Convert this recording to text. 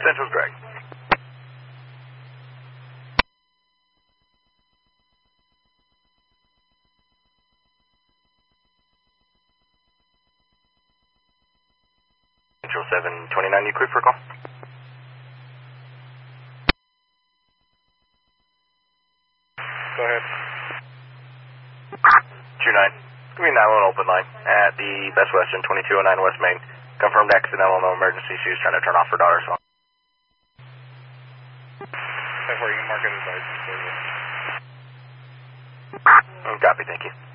Central's Greg. Central 729, you clear for a call? Go ahead. 29. Give me 911 open line at the Best Western 2209 West Main. Confirmed accidental, no emergency. She was trying to turn off her daughter's phone. That's where you can mark it as license service. Copy, thank you.